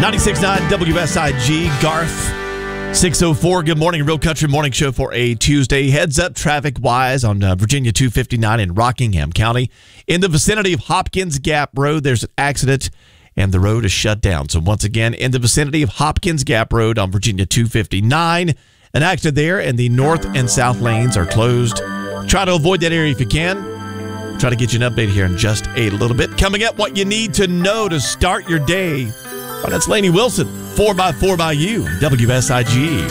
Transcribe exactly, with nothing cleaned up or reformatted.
ninety-six point nine W S I G, Garth. six oh four, good morning. Real Country Morning Show for a Tuesday. Heads up traffic-wise on uh, Virginia two fifty-nine in Rockingham County. In the vicinity of Hopkins Gap Road, there's an accident, and the road is shut down. So once again, in the vicinity of Hopkins Gap Road on Virginia two fifty-nine, an accident there, and the north and south lanes are closed. Try to avoid that area if you can. Try to get you an update here in just a little bit. Coming up, what you need to know to start your day. Oh, that's Lainey Wilson, four by four by you, W S I G.